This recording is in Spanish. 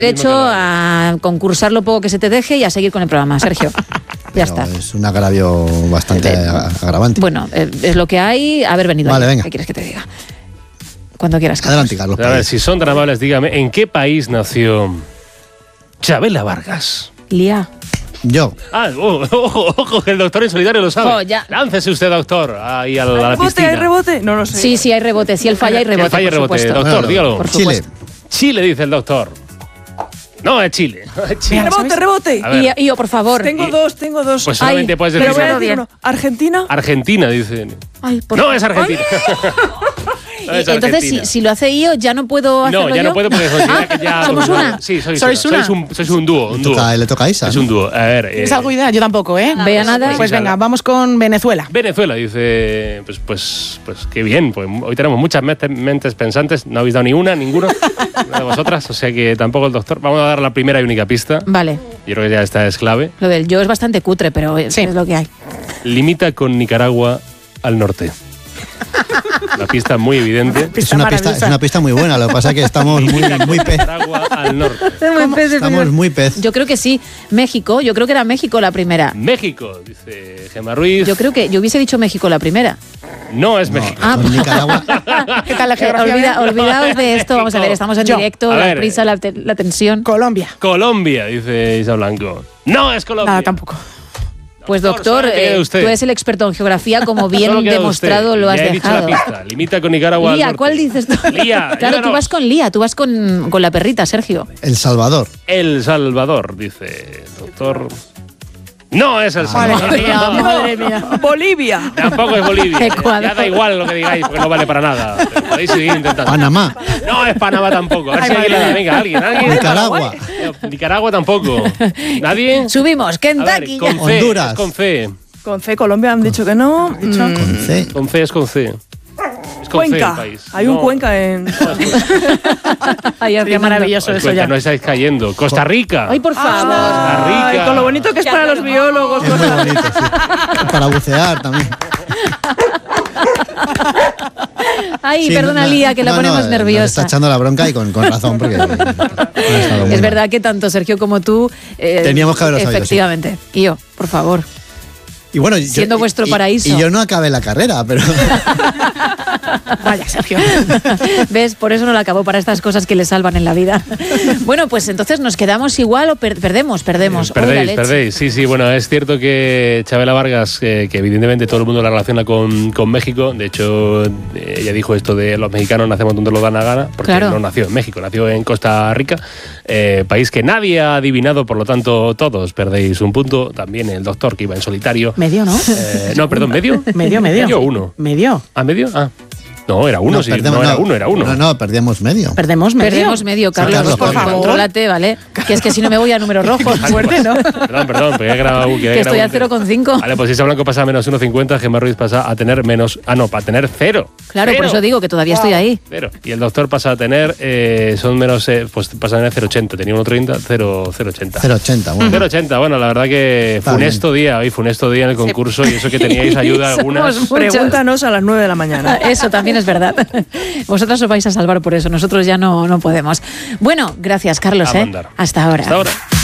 Derecho a concursar lo poco que se te deje y a seguir con el programa, Sergio. Ya está. Es un agravio bastante agravante. Bueno, es lo que hay, haber venido Vale, aquí. venga. ¿Qué quieres que te diga? Cuando quieras, Carlos. Adelante, Carlos. A ver, si son tan amables, dígame, ¿en qué país nació Chabela Vargas? Lía. Yo. Ojo, que el doctor en solidario lo sabe. Oh, ya. Láncese usted, doctor, ahí a la ¿Rebote? piscina. ¿Hay rebote? No lo sé. Sí, hay rebote. Si él falla, hay rebote. Que falle por rebote, supuesto. doctor, dígalo. Por Chile. supuesto. Chile, dice el doctor. No, es Chile. Es Chile. Rebote. A ver. Y yo, por favor. Tengo dos. Pues solamente Ay, puedes Pero decir voy a Díselo decir bien. uno. ¿Argentina? Argentina, dice. Ay, por No favor. es Argentina. No es Entonces, Argentina. si lo hace yo, ¿ya no puedo hacerlo No, ya yo? no puedo porque considera que ya... ¿Somos una? Sí, sois ¿Sois una. Sois un dúo. Le toca a Isa. Es un dúo. A ver... ¿Tienes algo de idea? Yo tampoco, ¿eh? Vea nada. Pues venga, vamos con Venezuela. Venezuela, dice, pues qué bien, pues hoy tenemos muchas mentes pensantes, no habéis dado ni una, ninguno, una de vosotras, o sea que tampoco el doctor. Vamos a dar la primera y única pista, Vale. yo creo que ya esta es clave. Lo del yo es bastante cutre, pero es lo que hay. Limita con Nicaragua al norte. Una pista muy evidente. Es una pista muy buena, lo que pasa es que estamos muy pez. Nicaragua al norte. Estamos muy pez. Yo creo que sí. México, yo creo que era México la primera. México, dice Gemma Ruiz. Yo creo que yo hubiese dicho México la primera. No es México. Con Nicaragua. ¿Qué tal la geografía? Olvidaos de esto. Vamos a ver, estamos en directo, A la ver. prisa, la tensión. Colombia. Colombia, dice Isa Blanco. No es Colombia. Nada, tampoco. Pues doctor, solo queda usted. tú eres el experto en geografía, como bien Solo queda demostrado usted. lo has Ya he dicho dejado. la pista. Limita con Nicaragua al Lía, norte. ¿cuál dices tú? Lía, Claro, tú ayúdanos. vas con Lía, tú vas con la perrita, Sergio. El Salvador. El Salvador, dice el doctor. No es El Salvador. Madre mía. Bolivia. Tampoco es Bolivia. Ecuador. Ya da igual lo que digáis, porque no vale para nada. Pero podéis seguir intentando. Panamá. No es Panamá tampoco. A ver si alguien le da. Venga, alguien. Nicaragua. Nicaragua tampoco. ¿Nadie? Subimos, A ver, Kentucky. con ya. C. Honduras. Es con C. Con C, Colombia han dicho que no. Con C. Con C es con C. Es con C el Cuenca. país. Hay un No. Cuenca en. Ay, Sería maravilloso eso Cuenta, ya. no estáis cayendo. Costa Rica. Ay, por favor. Costa Rica. Ay, con lo bonito que es para los biólogos. Es muy bonito, sí. Para bucear también. Ay, Sí, perdona, Lía, que la ponemos nos nerviosa. está echando la bronca y con razón, porque ha estado muy Es mal. verdad que tanto Sergio como tú... Teníamos que haberlo sabido, efectivamente. Y yo, por favor. Y bueno, Siendo vuestro paraíso. Y yo no acabé la carrera, pero Vaya, Sergio. ¿Ves? Por eso no la acabó, para estas cosas que le salvan en la vida. Bueno, pues entonces nos quedamos igual o perdemos. Uy, la leche. Perdéis. Sí, bueno, es cierto que Chabela Vargas, que evidentemente todo el mundo la relaciona con México, de hecho, ella dijo esto de los mexicanos nacemos donde lo dan la gana, porque Claro. no nació en México, nació en Costa Rica, país que nadie ha adivinado, por lo tanto, todos perdéis un punto, también el doctor que iba en solitario. Medio, ¿no? No, perdón, ¿medio? Medio. ¿Medio o uno? Medio. ¿Ah, medio? Ah. No, era uno, sí. perdemos, No, era uno. No, perdíamos medio. Perdemos medio. Perdemos medio, Carlos. Carlos, por favor. Contrólate, ¿vale? Que es que si no me voy a números rojos. Fuerte, ¿no? Perdón, porque he grabado... Que estoy a 0,5. Vale, pues Isa Blanco pasa a menos 1,50, Gemma Ruiz pasa a tener menos... Ah, no, para tener 0. Claro, por eso digo que todavía estoy ahí. 0. Y el doctor pasa a tener... son menos... pues pasa a tener 0,80. Tenía 1,30, 0,80. 0,80. Bueno. 0,80. Bueno, la verdad que Está funesto día. Hoy funesto día en el concurso y eso que teníais ayuda algunas... Somos muchos. Pregúntanos a las 9 de la mañana. Eso también es verdad. Vosotros os vais a salvar por eso, nosotros ya no podemos. Bueno, gracias, Carlos. A mandar. Hasta ahora. Hasta ahora.